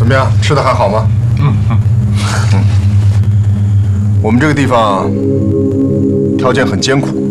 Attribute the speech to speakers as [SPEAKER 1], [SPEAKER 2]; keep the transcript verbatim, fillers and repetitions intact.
[SPEAKER 1] 么样？吃的还好吗？嗯嗯嗯。我们这个地方条件很艰苦。